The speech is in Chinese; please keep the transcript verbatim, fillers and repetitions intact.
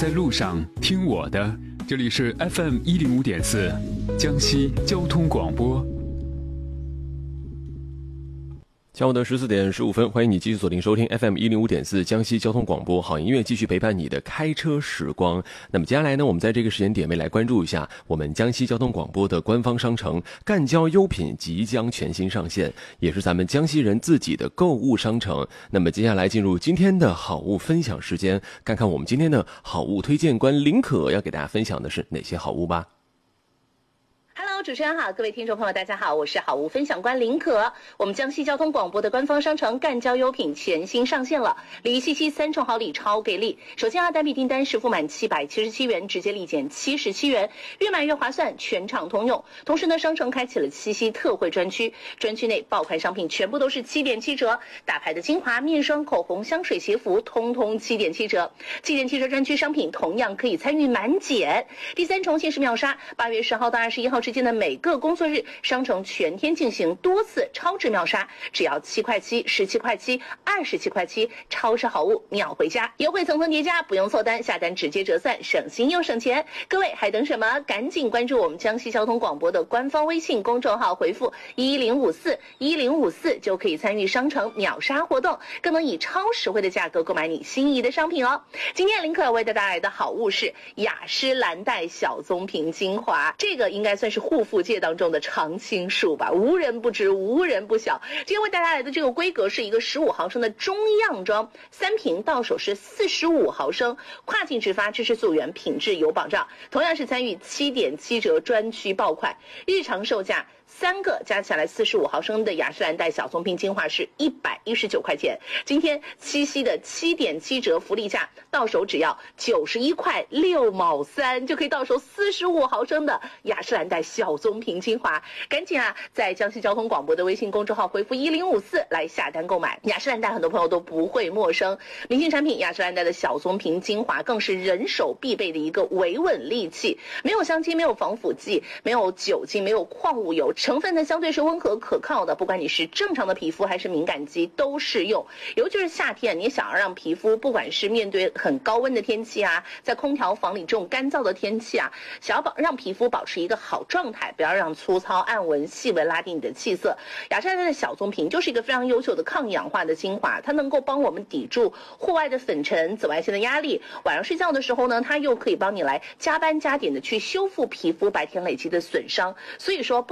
在路上听我的，这里是 F M 一零五点四，江西交通广播。 下午的十四点十五分，欢迎你继续锁定收听 F M 一零五点四江西交通广播，好音乐继续陪伴你的开车时光。那么接下来呢，我们在这个时间点位来关注一下我们江西交通广播的官方商城赣交优品即将全新上线，也是咱们江西人自己的购物商城。那么接下来进入今天的好物分享时间，看看我们今天的好物推荐官林可要给大家分享的是哪些好物吧。 Hello， 主持人好，各位听众朋友大家好，我是好物分享官林可。我们江西交通广播的官方商城赣交优品全新上线了，礼仪七七三重好礼超给力。首先啊，单笔订单实付满七百七十七元，直接立减七十七元，越买越划算，全场通用。同时呢，商城开启了七夕特惠专区，专区内爆款商品全部都是七点七折，大牌的精华、面霜、口红、香水、鞋服，通通七点七折。七点七折专区商品同样可以参与满减。第三重限时秒杀，八月十号到二十一号之间的每个工作日，商城全天进行多次超值秒杀，只要七块七、十七块七、二十七块七，超市好物秒回家，优惠层层叠加，不用凑单，下单直接折算，省心又省钱。各位还等什么？赶紧关注我们江西交通广播的官方微信公众号，回复一零五四一零五四就可以参与商城秒杀活动，更能以超实惠的价格购买你心仪的商品哦。今天林可为大家带来的好物是雅诗兰黛小棕瓶精华，这个应该算是护肤界当中的常青树吧，无人不知，无人不晓。今天为大家来的这个规格是一个十五毫升的中样装，三瓶到手是四十五毫升，跨境直发，支持溯源，品质有保障。同样是参与七点七折专区爆款，日常售价三个加起来四十五毫升的雅诗兰黛小棕瓶精华是一百一十九块钱，今天七夕的七点七折福利价，到手只要九十一块六毛三，就可以到手四十五毫升的雅诗兰黛小棕瓶精华。赶紧啊，在江西交通广播的微信公众号回复一零五四来下单购买。雅诗兰黛很多朋友都不会陌生，明星产品雅诗兰黛的小棕瓶精华更是人手必备的一个维稳利器，没有香精，没有防腐剂，没有酒精，没有矿物油，成分呢相对是温和可靠的，不管你是正常的皮肤还是敏感肌都适用。尤其是夏天，你想要让皮肤不管是面对很高温的天气啊，在空调房里这种干燥的天气啊，想要保让皮肤保持一个好状态，不要让粗糙暗纹细纹拉低你的气色，雅诗兰黛的小棕瓶就是一个非常优秀的抗氧化的精华，它能够帮我们抵住户外的粉尘、紫外线的压力，晚上睡觉的时候呢，它又可以帮你来加班加点的去修复皮肤白天累积的损伤。所以说